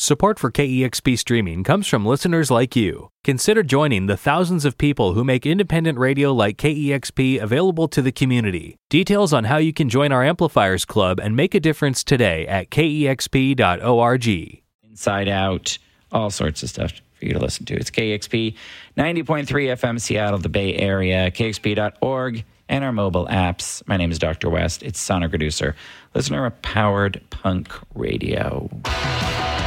Support for KEXP streaming comes from listeners like you. Consider joining the thousands of people who make independent radio like KEXP available to the community. Details on how you can join our Amplifiers Club and make a difference today at kexp.org. Inside Out, all sorts of stuff for you to listen to. It's KEXP 90.3 FM Seattle, the Bay Area, kexp.org, and our mobile apps. My name is Dr. West. It's Sonic Producer, listener of Powered Punk Radio.